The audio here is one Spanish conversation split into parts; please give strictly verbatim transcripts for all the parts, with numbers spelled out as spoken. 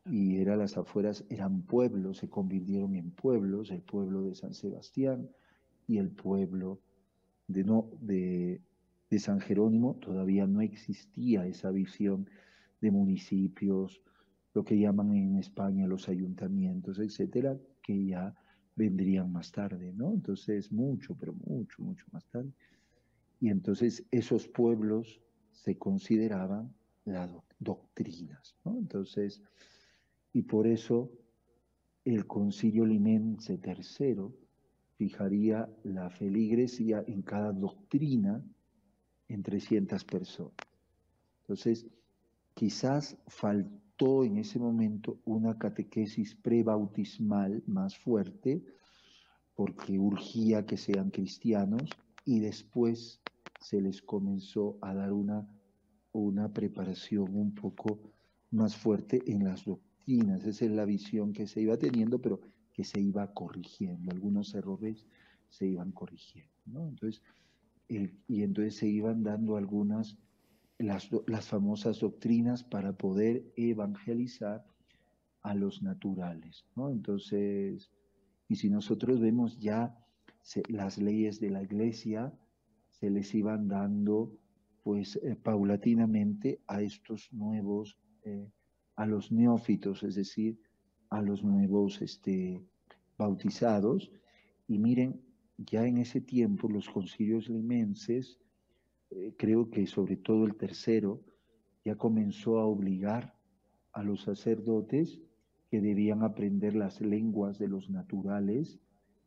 y era las afueras, eran pueblos, se convirtieron en pueblos, el pueblo de San Sebastián y el pueblo de, no, de, de San Jerónimo. Todavía no existía esa visión de municipios, lo que llaman en España los ayuntamientos, etcétera, que ya vendrían más tarde, ¿no? Entonces, mucho, pero mucho, mucho más tarde. Y entonces esos pueblos se consideraban las doc- doctrinas, ¿no? Entonces, y por eso el Concilio Limense tercero fijaría la feligresía en cada doctrina en trescientas personas. Entonces, quizás faltó en ese momento una catequesis prebautismal más fuerte, porque urgía que sean cristianos, y después se les comenzó a dar una, una preparación un poco más fuerte en las doctrinas. Esa es la visión que se iba teniendo, pero que se iba corrigiendo. Algunos errores se iban corrigiendo, ¿no? Entonces, el- y entonces se iban dando algunas, las, do- las famosas doctrinas para poder evangelizar a los naturales, ¿no? Entonces, y si nosotros vemos ya se- las leyes de la iglesia, se les iban dando, pues, eh, paulatinamente a estos nuevos, eh, a los neófitos, es decir, a los nuevos, este, bautizados. Y miren, ya en ese tiempo los concilios limenses, eh, creo que sobre todo el tercero, ya comenzó a obligar a los sacerdotes que debían aprender las lenguas de los naturales,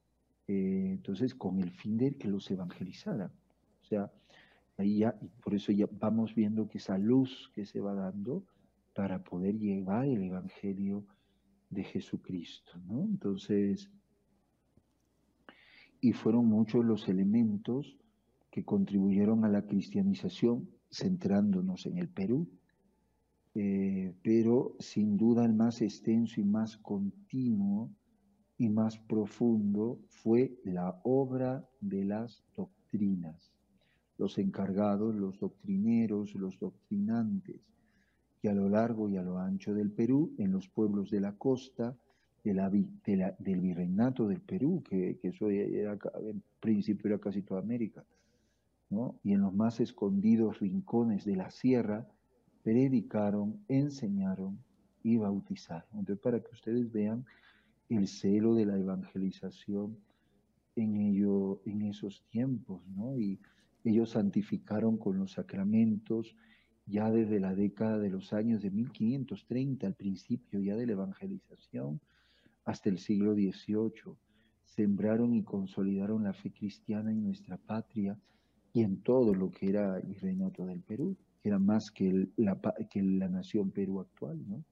eh, entonces con el fin de que los evangelizaran. O sea, ahí ya, y por eso ya vamos viendo que esa luz que se va dando para poder llevar el evangelio de Jesucristo, ¿no? Entonces, y fueron muchos los elementos que contribuyeron a la cristianización, centrándonos en el Perú, eh, pero sin duda el más extenso y más continuo y más profundo fue la obra de las doctrinas. Los encargados, los doctrineros, los doctrinantes, que a lo largo y a lo ancho del Perú, en los pueblos de la costa, de la, de la, del virreinato del Perú, que, que eso era, en principio era casi toda América, ¿no? Y en los más escondidos rincones de la sierra, predicaron, enseñaron y bautizaron. Entonces, para que ustedes vean el celo de la evangelización en, ello, en esos tiempos, ¿no? Y ellos santificaron con los sacramentos ya desde la década de los años de mil quinientos treinta, al principio ya de la evangelización, hasta el siglo dieciocho. Sembraron y consolidaron la fe cristiana en nuestra patria y en todo lo que era el virreinato del Perú, que era más que, el, la, que la nación Perú actual, ¿no?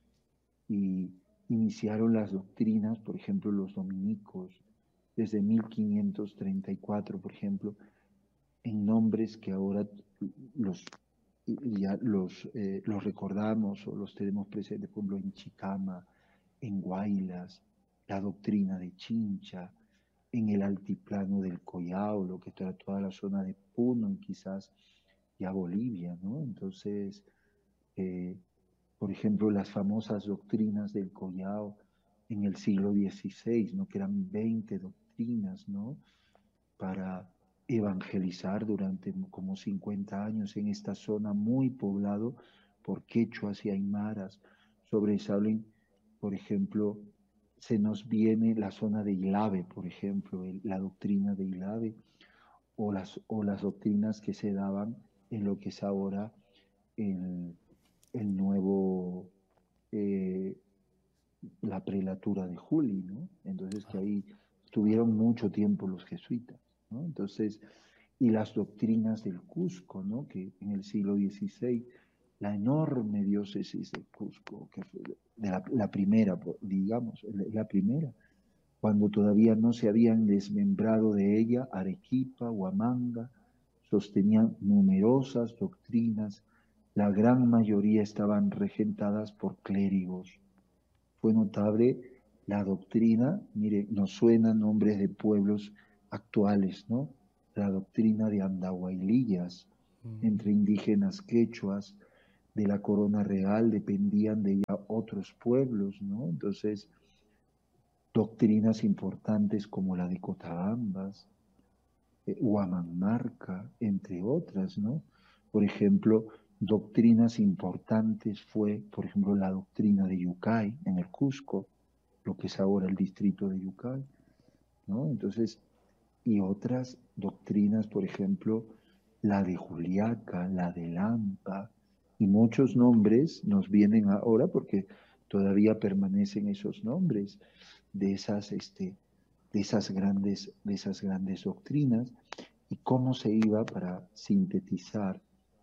Y iniciaron las doctrinas, por ejemplo, los dominicos, desde mil quinientos treinta y cuatro, por ejemplo, en nombres que ahora los, ya los, eh, los recordamos o los tenemos presentes, por ejemplo, en Chicama, en Guaylas, la doctrina de Chincha, en el altiplano del Collao, lo que está toda la zona de Puno, y quizás ya Bolivia, ¿no? Entonces, eh, por ejemplo, las famosas doctrinas del Collao en el siglo dieciséis, ¿no? Que eran veinte doctrinas, ¿no? Para evangelizar durante como cincuenta años en esta zona muy poblado por quechuas y aymaras. Sobresalen, por ejemplo, se nos viene la zona de Ilave, por ejemplo, el- la doctrina de Ilave, o las, o las doctrinas que se daban en lo que es ahora el, el nuevo, eh, la prelatura de Juli, ¿no? Entonces que ahí estuvieron mucho tiempo los jesuitas, ¿no? Entonces, y las doctrinas del Cusco, ¿no? Que en el siglo dieciséis, la enorme diócesis de Cusco, que fue de la, la primera, digamos, la primera, cuando todavía no se habían desmembrado de ella Arequipa, Huamanga, sostenían numerosas doctrinas, la gran mayoría estaban regentadas por clérigos. Fue notable la doctrina, mire, nos suenan nombres de pueblos actuales, ¿no? La doctrina de Andahuaylillas, entre indígenas quechuas, de la corona real dependían de ella otros pueblos, ¿no? Entonces, doctrinas importantes como la de Cotabambas, eh, Huamanmarca, entre otras, ¿no? Por ejemplo, doctrinas importantes fue, por ejemplo, la doctrina de Yucay en el Cusco, lo que es ahora el distrito de Yucay, ¿no? Entonces, y otras doctrinas, por ejemplo, la de Juliaca, la de Lampa, y muchos nombres nos vienen ahora porque todavía permanecen esos nombres de esas, este, de esas grandes, de esas grandes doctrinas, y cómo se iba, para sintetizar,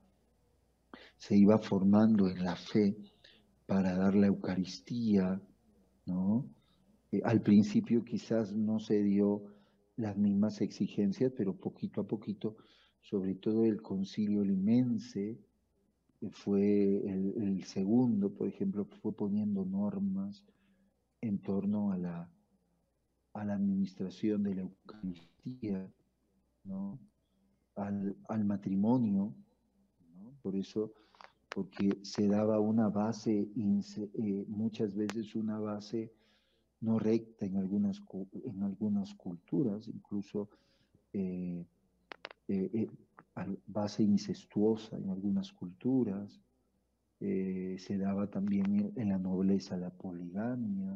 se iba formando en la fe para dar la Eucaristía, ¿no? Eh, al principio quizás no se dio las mismas exigencias, pero poquito a poquito, sobre todo el Concilio Limense, que fue el, el segundo, por ejemplo, fue poniendo normas en torno a la, a la administración de la Eucaristía, ¿no? Al, al matrimonio, ¿no? Por eso, porque se daba una base, eh, muchas veces una base no recta en algunas, en algunas culturas, incluso eh, eh, eh, base incestuosa en algunas culturas. Eh, se daba también en, en la nobleza la poligamia.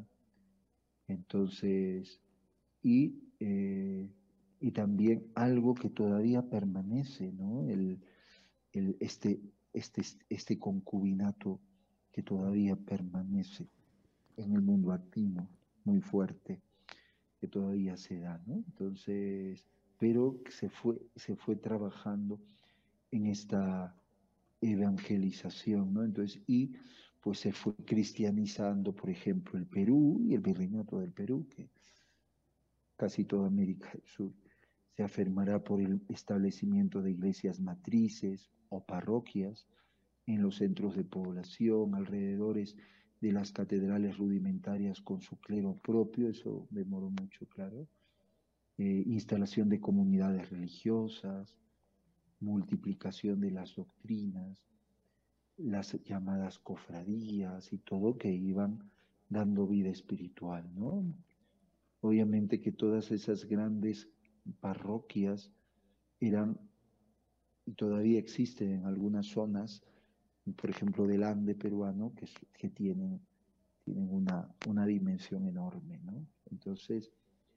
Entonces, y, eh, y también algo que todavía permanece, ¿no? El, el, este, este, este concubinato que todavía permanece en el mundo activo, muy fuerte, que todavía se da, ¿no? Entonces, pero se fue, se fue trabajando en esta evangelización, ¿no? Entonces, y pues se fue cristianizando, por ejemplo, el Perú y el virreinato del Perú, que casi toda América del Sur se afirmará por el establecimiento de iglesias matrices o parroquias en los centros de población, alrededores de las catedrales rudimentarias con su clero propio, eso demoró mucho, claro, eh, instalación de comunidades religiosas, multiplicación de las doctrinas, las llamadas cofradías y todo que iban dando vida espiritual, ¿no? Obviamente que todas esas grandes parroquias eran, y todavía existen en algunas zonas, por ejemplo del Ande peruano, que, que tienen, tienen una, una dimensión enorme, ¿no? Entonces,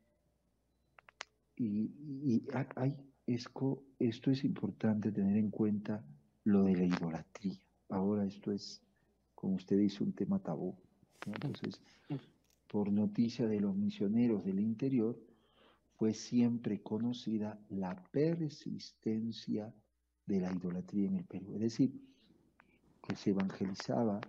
y, y hay, esto, esto es importante tener en cuenta lo de la idolatría. Ahora esto es, como usted dice, un tema tabú, ¿no? Entonces, por noticia de los misioneros del interior, fue siempre conocida la persistencia de la idolatría en el Perú. Es decir, que se evangelizaba,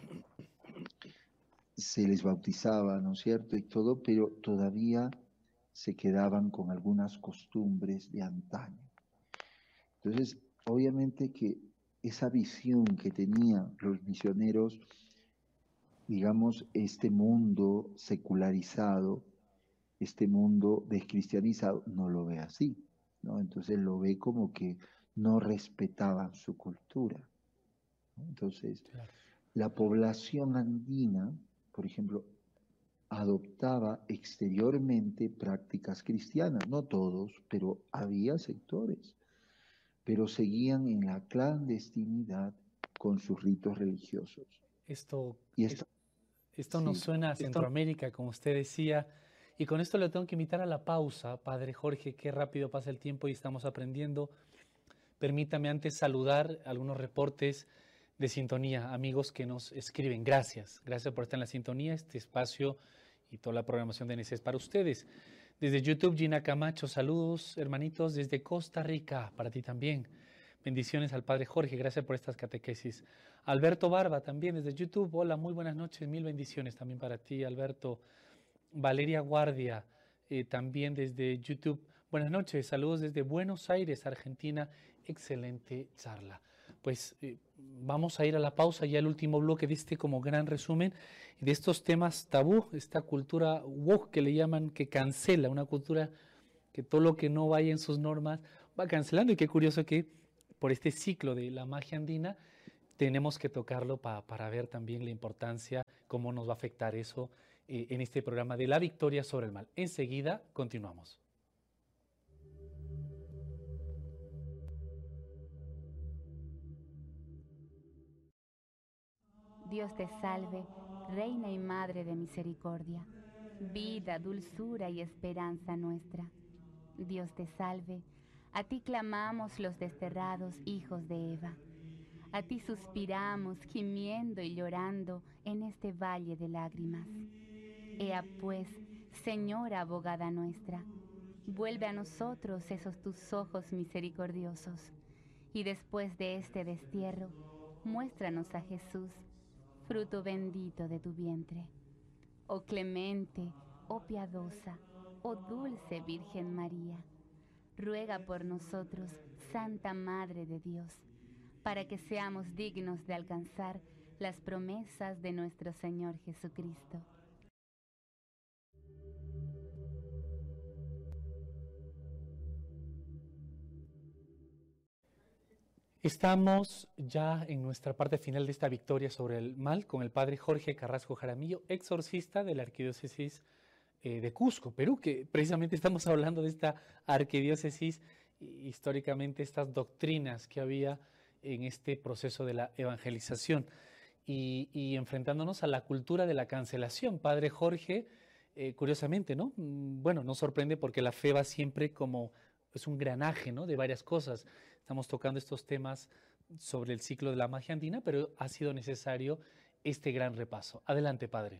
se les bautizaba, ¿no es cierto? Y todo, pero todavía se quedaban con algunas costumbres de antaño. Entonces, obviamente que esa visión que tenían los misioneros, digamos, este mundo secularizado, este mundo descristianizado, no lo ve así, ¿no? Entonces lo ve como que no respetaban su cultura, ¿no? Entonces, claro, la población andina, por ejemplo, adoptaba exteriormente prácticas cristianas, no todos, pero había sectores, pero seguían en la clandestinidad con sus ritos religiosos. Esto, y esto, esto nos sí. suena a Centroamérica, como usted decía, y con esto le tengo que invitar a la pausa. Padre Jorge, qué rápido pasa el tiempo y estamos aprendiendo. Permítame antes saludar algunos reportes de sintonía, amigos que nos escriben. Gracias, gracias por estar en la sintonía, este espacio y toda la programación de N C es para ustedes. Desde YouTube, Gina Camacho, saludos, hermanitos, desde Costa Rica, para ti también. Bendiciones al Padre Jorge, gracias por estas catequesis. Alberto Barba, también desde YouTube, hola, muy buenas noches, mil bendiciones también para ti, Alberto. Valeria Guardia, eh, también desde YouTube. Buenas noches, saludos desde Buenos Aires, Argentina. Excelente charla. Pues eh, vamos a ir a la pausa, ya el último bloque de este como gran resumen de estos temas tabú, esta cultura woke que le llaman, que cancela, una cultura que todo lo que no vaya en sus normas va cancelando. Y qué curioso que por este ciclo de la magia andina tenemos que tocarlo pa, para ver también la importancia, cómo nos va a afectar eso eh, en este programa de la victoria sobre el mal. Enseguida continuamos. Dios te salve, Reina y Madre de misericordia, vida, dulzura y esperanza nuestra. Dios te salve, a ti clamamos los desterrados hijos de Eva. A ti suspiramos, gimiendo y llorando en este valle de lágrimas. Ea pues, Señora abogada nuestra, vuelve a nosotros esos tus ojos misericordiosos, y después de este destierro, muéstranos a Jesús, fruto bendito de tu vientre. Oh clemente, oh piadosa, oh dulce Virgen María, ruega por nosotros, Santa Madre de Dios, para que seamos dignos de alcanzar las promesas de nuestro Señor Jesucristo. Estamos ya en nuestra parte final de esta victoria sobre el mal con el padre Jorge Carrasco Jaramillo, exorcista de la Arquidiócesis eh, de Cusco, Perú, que precisamente estamos hablando de esta arquidiócesis, históricamente estas doctrinas que había en este proceso de la evangelización y, y enfrentándonos a la cultura de la cancelación. Padre Jorge, eh, curiosamente, ¿no? Bueno, nos sorprende porque la fe va siempre como es un granaje, ¿no? De varias cosas. Estamos tocando estos temas sobre el ciclo de la magia andina, pero ha sido necesario este gran repaso. Adelante, padre.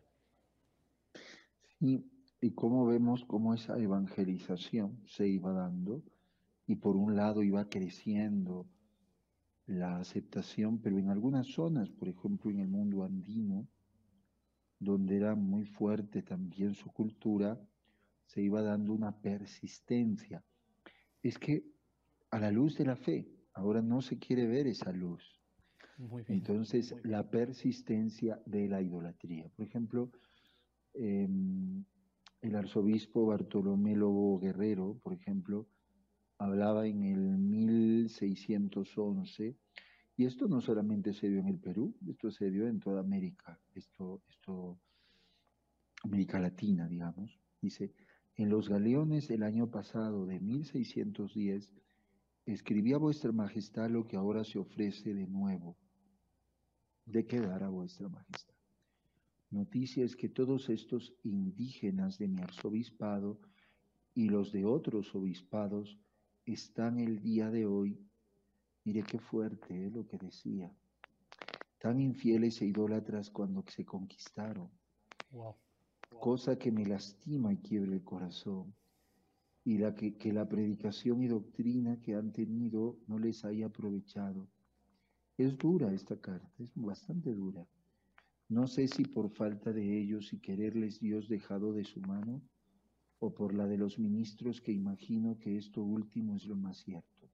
Sí, y cómo vemos cómo esa evangelización se iba dando y por un lado iba creciendo la aceptación, pero en algunas zonas, por ejemplo en el mundo andino, donde era muy fuerte también su cultura, se iba dando una persistencia. Es que a la luz de la fe, ahora no se quiere ver esa luz. Muy bien. Entonces, Muy bien. la persistencia de la idolatría. Por ejemplo, eh, el arzobispo Bartolomé Lobo Guerrero, por ejemplo, hablaba en el mil seiscientos once, y esto no solamente se dio en el Perú, esto se dio en toda América, esto, esto, América Latina, digamos. Dice, en los galeones del año pasado de mil seiscientos diez, escribí a vuestra majestad lo que ahora se ofrece de nuevo, de quedar a vuestra majestad. Noticia es que todos estos indígenas de mi arzobispado y los de otros obispados están el día de hoy, mire qué fuerte, ¿eh?, lo que decía, tan infieles e idólatras cuando se conquistaron, wow. cosa que me lastima y quiebra el corazón, y la que, que la predicación y doctrina que han tenido no les haya aprovechado. Es dura esta carta, es bastante dura. No sé si por falta de ellos y quererles Dios dejado de su mano, o por la de los ministros que imagino que esto último es lo más cierto.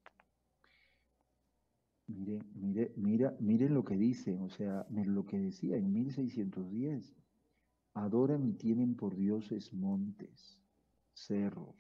Mire, mire, mira, miren lo que dice, o sea, lo que decía en mil seiscientos diez. Adoran y tienen por dioses montes, cerros,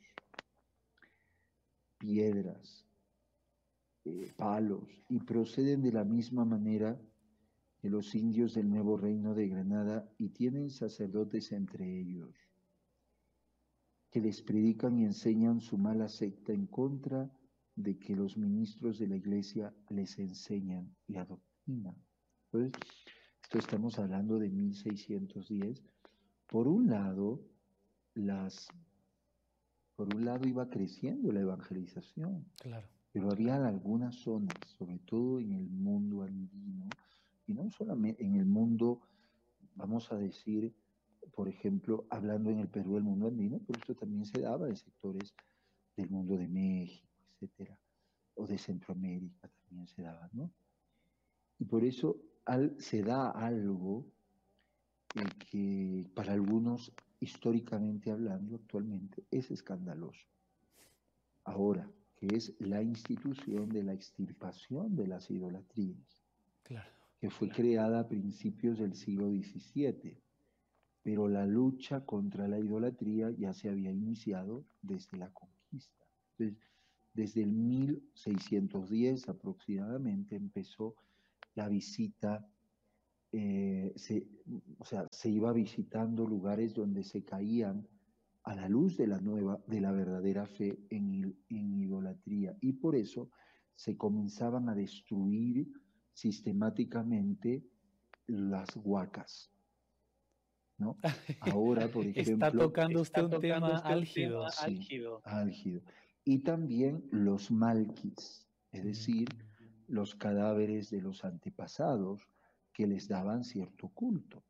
piedras, eh, palos, y proceden de la misma manera que los indios del Nuevo Reino de Granada y tienen sacerdotes entre ellos, que les predican y enseñan su mala secta en contra de que los ministros de la iglesia les enseñan la doctrina. Entonces, esto estamos hablando de mil seiscientos diez. Por un lado, las, por un lado iba creciendo la evangelización, Claro. pero había algunas zonas, sobre todo en el mundo andino, y no solamente en el mundo, vamos a decir, por ejemplo, hablando en el Perú del mundo andino, pero esto también se daba en sectores del mundo de México, etcétera, o de Centroamérica también se daba, ¿no? Y por eso al, se da algo eh, que para algunos, históricamente hablando, actualmente, es escandaloso. Ahora, que es la institución de la extirpación de las idolatrías, Claro. que fue creada a principios del siglo diecisiete, pero la lucha contra la idolatría ya se había iniciado desde la conquista. Entonces, desde el mil seiscientos diez aproximadamente empezó la visita, eh, se, o sea, se iba visitando lugares donde se caían a la luz de la nueva, de la verdadera fe en, en idolatría. Y por eso se comenzaban a destruir sistemáticamente las huacas, ¿no? Ahora, por ejemplo... Está tocando usted está un tocando tema usted un álgido. tema sí, álgido. álgido. Y también los malquis, es decir, mm. los cadáveres de los antepasados que les daban cierto culto.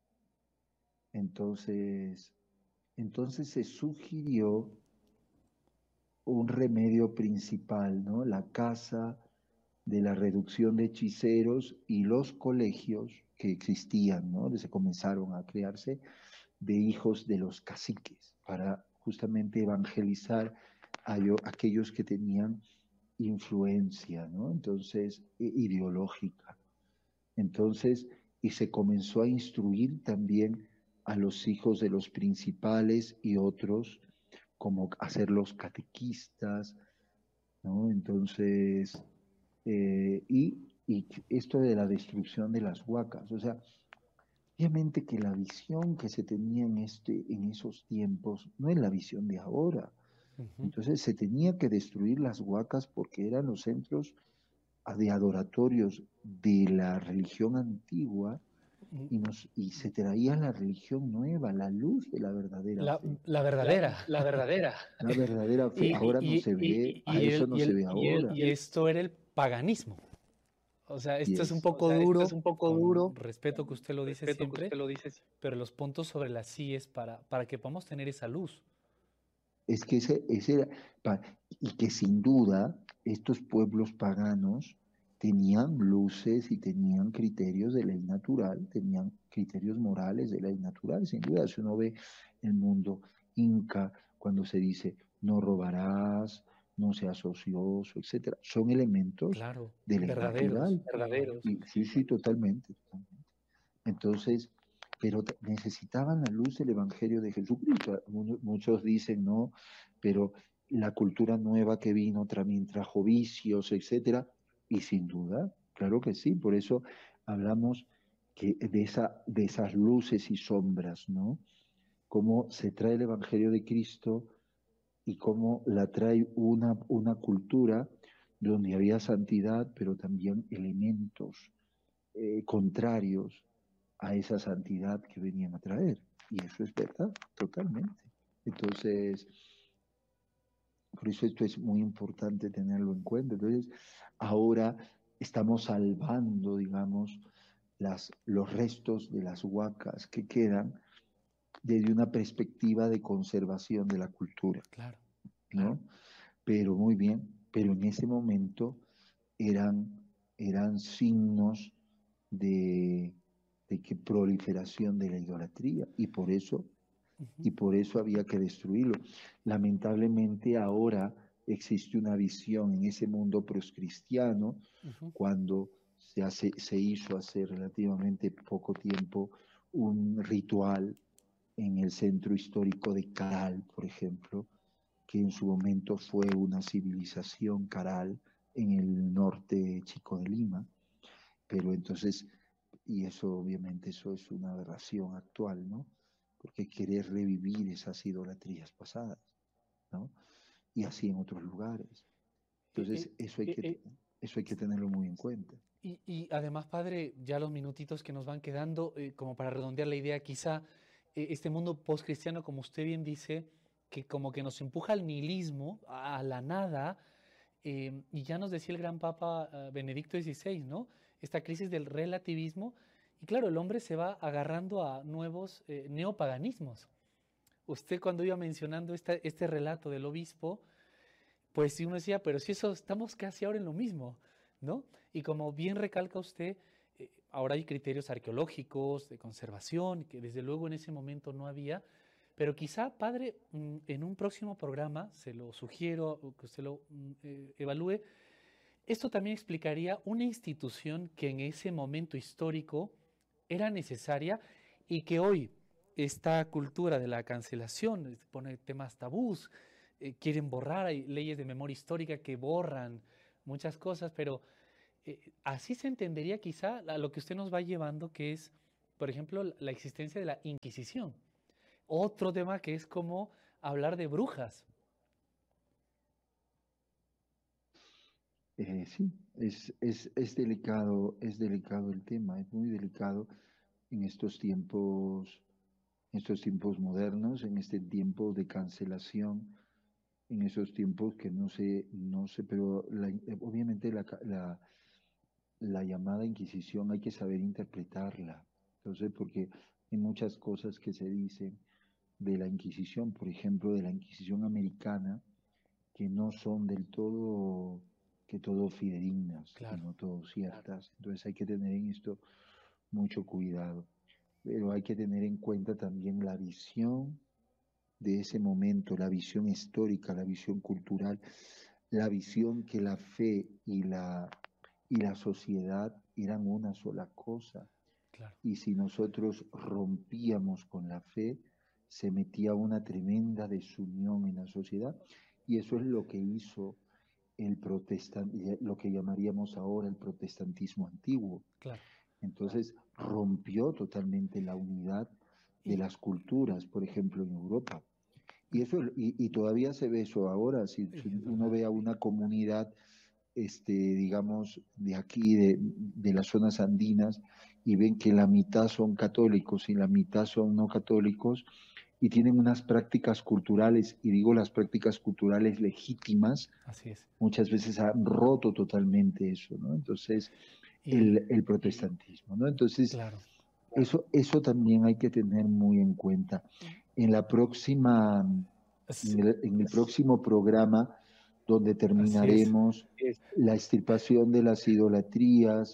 Entonces, entonces se sugirió un remedio principal, ¿no? La casa de la reducción de hechiceros y los colegios que existían, ¿no? Se comenzaron a crearse de hijos de los caciques para justamente evangelizar a yo, aquellos que tenían influencia, ¿no? Entonces, ideológica. Entonces, y se comenzó a instruir también a los hijos de los principales y otros, como hacerlos catequistas, ¿no? Entonces, eh, y, y esto de la destrucción de las huacas, o sea, obviamente que la visión que se tenía en, este, en esos tiempos no es la visión de ahora. Uh-huh. Entonces se tenía que destruir las huacas porque eran los centros de adoratorios de la religión antigua y, nos, y se traía la religión nueva, la luz de la verdadera la, fe. La verdadera. La, la verdadera. La verdadera fe. Y, ahora y, no se ve, y, y, a eso no el, se ve ahora. Y esto era el paganismo. O sea, esto yes. es un poco o sea, duro, es un poco duro, respeto que usted lo dice siempre, usted lo dice. Pero los puntos sobre las sillas para, para que podamos tener esa luz. Es que ese, ese era, y que sin duda estos pueblos paganos tenían luces y tenían criterios de ley natural, tenían criterios morales de ley natural, sin duda. Si uno ve el mundo inca, cuando se dice no robarás, no seas ocioso, etcétera, son elementos claro, de ley verdaderos, natural. Verdaderos. Y, sí, sí, totalmente, totalmente. Entonces, pero necesitaban la luz del Evangelio de Jesucristo. Muchos dicen, no, pero la cultura nueva que vino también trajo vicios, etcétera, y sin duda, claro que sí, por eso hablamos que de, esa, de esas luces y sombras, ¿no? Cómo se trae el Evangelio de Cristo y cómo la trae una, una cultura donde había santidad, pero también elementos eh, contrarios a esa santidad que venían a traer. Y eso es verdad, totalmente. Entonces, por eso esto es muy importante tenerlo en cuenta. Entonces, ahora estamos salvando, digamos, las, los restos de las huacas que quedan desde una perspectiva de conservación de la cultura. Claro. ¿No? Pero muy bien, pero en ese momento eran, eran signos de, de que proliferación de la idolatría y por eso uh-huh. y por eso había que destruirlo. Lamentablemente ahora existe una visión en ese mundo proscristiano uh-huh. cuando se, hace, se hizo hace relativamente poco tiempo un ritual en el centro histórico de Caral, por ejemplo, que en su momento fue una civilización Caral en el norte chico de Lima, pero entonces, y eso obviamente eso es una aberración actual, ¿no? Porque querer revivir esas idolatrías pasadas, ¿no? Y así en otros lugares. Entonces, eh, eso, hay que, eh, eso hay que tenerlo muy en cuenta. Y, y además, padre, ya los minutitos que nos van quedando, eh, como para redondear la idea, quizá eh, este mundo postcristiano, como usted bien dice, que como que nos empuja al nihilismo, a la nada, eh, y ya nos decía el gran Papa uh, Benedicto dieciséis, ¿no? Esta crisis del relativismo, y claro, el hombre se va agarrando a nuevos eh, neopaganismos. Usted cuando iba mencionando esta, este relato del obispo, pues si uno decía, pero si eso estamos casi ahora en lo mismo, ¿no? Y como bien recalca usted, eh, ahora hay criterios arqueológicos, de conservación, que desde luego en ese momento no había, pero quizá, padre, en un próximo programa, se lo sugiero que usted lo eh, evalúe, esto también explicaría una institución que en ese momento histórico era necesaria y que hoy esta cultura de la cancelación, pone temas tabús, eh, quieren borrar, hay leyes de memoria histórica que borran muchas cosas, pero Eh, así se entendería quizá a lo que usted nos va llevando, que es, por ejemplo, la existencia de la Inquisición. Otro tema que es como hablar de brujas. Eh, sí, es, es, es delicado, es delicado el tema, es muy delicado en estos tiempos, en estos tiempos modernos, en este tiempo de cancelación, en esos tiempos que no sé, no sé, pero la- eh, obviamente la, ca- la, la llamada Inquisición hay que saber interpretarla. Entonces, porque hay muchas cosas que se dicen de la Inquisición, por ejemplo, de la Inquisición americana, que no son del todo, que todo fidedignas y Claro, no todo ciertas. Entonces hay que tener en esto mucho cuidado. Pero hay que tener en cuenta también la visión de ese momento, la visión histórica, la visión cultural, la visión que la fe y la, y la sociedad eran una sola cosa. claro. Y si nosotros rompíamos con la fe, se metía una tremenda desunión en la sociedad. Y eso es lo que hizo el protestan- lo que llamaríamos ahora el protestantismo antiguo. Claro. Entonces rompió totalmente la unidad de Y, las culturas, por ejemplo, en Europa. Y eso y, y todavía se ve eso ahora. Si, y si es uno verdad. ve a una comunidad, este, digamos, de aquí, de, de las zonas andinas, y ven que la mitad son católicos y la mitad son no católicos, y tienen unas prácticas culturales, y digo las prácticas culturales legítimas, Así es. muchas veces han roto totalmente eso, ¿no? Entonces, Y el, el protestantismo, ¿no? Entonces, claro. eso, eso también hay que tener muy en cuenta. En la próxima, Sí, en el, en el próximo programa, donde así es. terminaremos la extirpación de las idolatrías,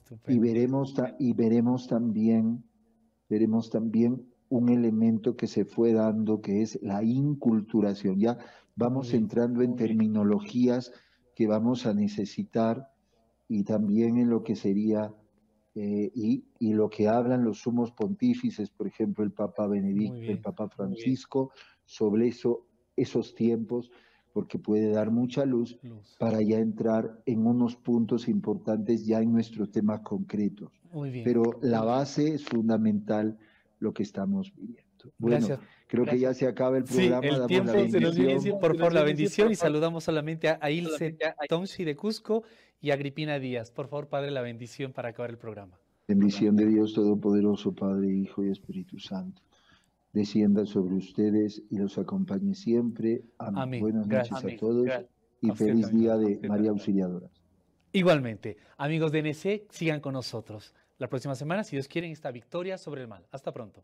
y Estupendo. veremos, ta- y veremos también, veremos también un elemento que se fue dando, que es la inculturación. Ya Muy vamos bien. entrando en terminologías que vamos a necesitar, y también en lo que sería, eh, y, y lo que hablan los sumos pontífices, por ejemplo, el Papa Muy Benedicto, el bien. Papa Francisco, sobre eso, esos tiempos, porque puede dar mucha luz Luz. para ya entrar en unos puntos importantes ya en nuestros temas concretos. Muy bien. Pero la base es fundamental, lo que estamos viviendo. Bueno, Gracias. creo que ya se acaba el Sí, programa, el damos la tiempo se nos viene a decir, bendición. por favor, la bendición y saludamos solamente a, a Ilse Tonsi de Cusco y a Agripina Díaz. Por favor, Padre, la bendición para acabar el programa. Bendición de Dios Todopoderoso, Padre, Hijo y Espíritu Santo, descienda sobre ustedes y los acompañe siempre. Amén. Amén. Buenas noches Gracias. a todos y A usted feliz también, día Padre. de María Auxiliadora. Igualmente, amigos de N C, sigan con nosotros. La próxima semana, si Dios quiere, esta victoria sobre el mal. Hasta pronto.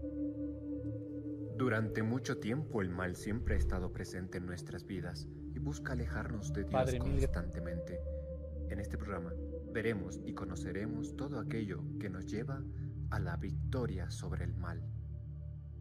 Durante mucho tiempo el mal siempre ha estado presente en nuestras vidas y busca alejarnos de Dios Padre, mil gracias. constantemente. En este programa veremos y conoceremos todo aquello que nos lleva a la victoria sobre el mal.